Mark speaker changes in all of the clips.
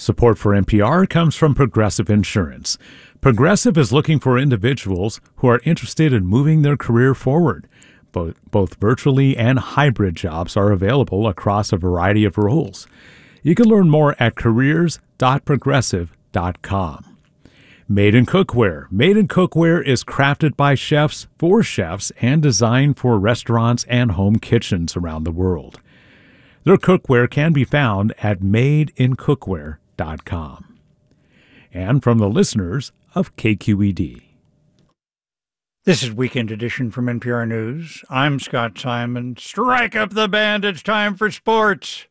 Speaker 1: Support for NPR comes from Progressive Insurance. Progressive is looking for individuals who are interested in moving their career forward. Both virtually and hybrid jobs are available across a variety of roles. You can learn more at careers.progressive.com. Made in Cookware. Made in Cookware is crafted by chefs for chefs and designed for restaurants and home kitchens around the world. Their cookware can be found at madeincookware.com. And from the listeners of KQED.
Speaker 2: This is Weekend Edition from NPR News. I'm Scott Simon. Strike up the band. It's time for sports.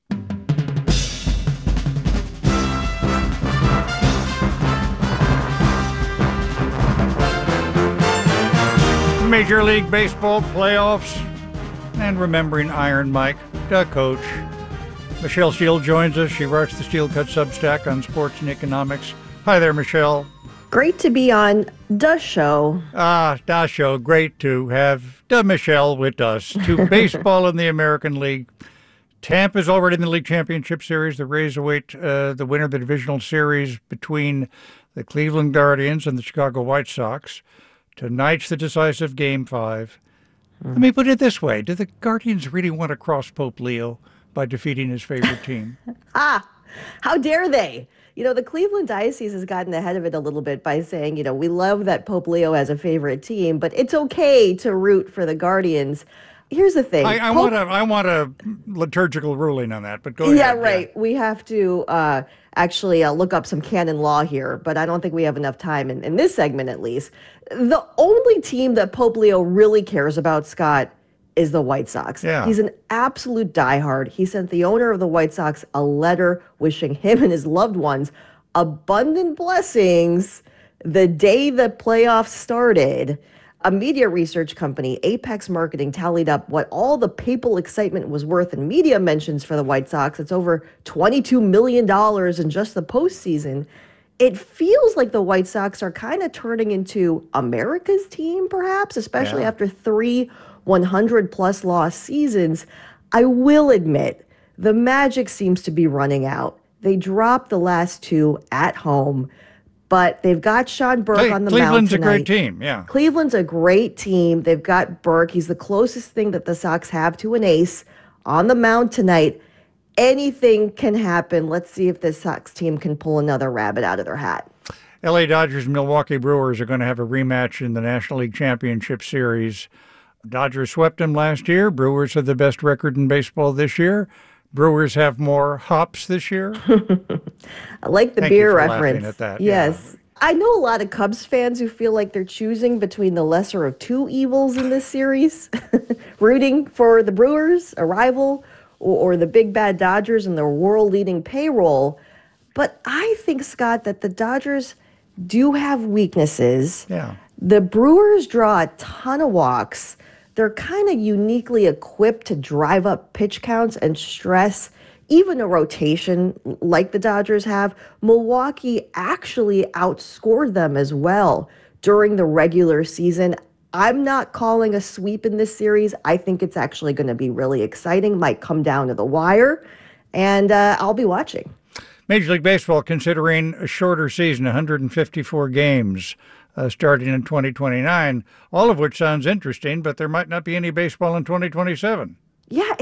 Speaker 2: Major League Baseball playoffs and remembering Iron Mike, the coach. Michelle Shield joins us. She writes the Steel Cut Substack on sports and economics. Hi there, Michelle.
Speaker 3: Great to be on the show.
Speaker 2: Da show. Great to have the Michelle with us. To baseball in the American League. Tampa's already in the League Championship Series. The Rays await the winner of the divisional series between the Cleveland Guardians and the Chicago White Sox. Tonight's the decisive Game 5. Let me put it this way. Do the Guardians really want to cross Pope Leo by defeating his favorite team?
Speaker 3: How dare they? You know, the Cleveland Diocese has gotten ahead of it a little bit by saying, you know, we love that Pope Leo has a favorite team, but it's okay to root for the Guardians. Here's the thing.
Speaker 2: I want a liturgical ruling on that, but go ahead.
Speaker 3: Yeah, right. Yeah. We have to actually look up some canon law here, but I don't think we have enough time in this segment, at least. The only team that Pope Leo really cares about, Scott, is the White Sox.
Speaker 2: Yeah.
Speaker 3: He's an absolute diehard. He sent the owner of the White Sox a letter wishing him and his loved ones abundant blessings the day the playoffs started. A media research company, Apex Marketing, tallied up what all the papal excitement was worth in media mentions for the White Sox. It's over $22 million in just the postseason. It feels like the White Sox are kind of turning into America's team, perhaps, especially after 3 100-plus loss seasons. I will admit, the magic seems to be running out. They dropped the last 2 at home. But they've got Sean Burke on the mound tonight.
Speaker 2: Cleveland's a great team, yeah.
Speaker 3: Cleveland's a great team. They've got Burke. He's the closest thing that the Sox have to an ace on the mound tonight. Anything can happen. Let's see if this Sox team can pull another rabbit out of their hat.
Speaker 2: LA Dodgers and Milwaukee Brewers are going to have a rematch in the National League Championship Series. Dodgers swept them last year. Brewers have the best record in baseball this year. Brewers have more hops this year.
Speaker 3: I like the
Speaker 2: Thank
Speaker 3: beer
Speaker 2: you for
Speaker 3: reference.
Speaker 2: Laughing at that.
Speaker 3: Yes. Yeah. I know a lot of Cubs fans who feel like they're choosing between the lesser of 2 evils in this series, rooting for the Brewers, a rival, or the big bad Dodgers and their world-leading payroll. But I think, Scott, that the Dodgers do have weaknesses.
Speaker 2: Yeah.
Speaker 3: The Brewers draw a ton of walks. They're kind of uniquely equipped to drive up pitch counts and stress even a rotation like the Dodgers have. Milwaukee actually outscored them as well during the regular season. I'm not calling a sweep in this series. I think it's actually going to be really exciting. Might come down to the wire, and I'll be watching.
Speaker 2: Major League Baseball considering a shorter season, 154 games. Starting in 2029, all of which sounds interesting, but there might not be any baseball in 2027.
Speaker 3: Yeah,